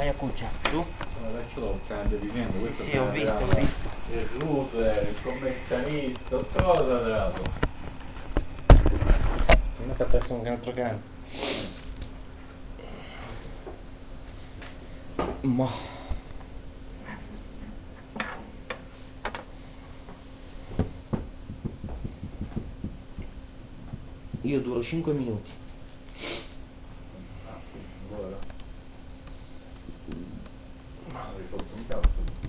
Vai a cuccia, su. Adesso lo stai dicendo, questo Sì, ho visto, ho visto. il router, il commercialista, cosa dato? Non ti ha perso anche un altro cane. Ma io duro 5 minuti.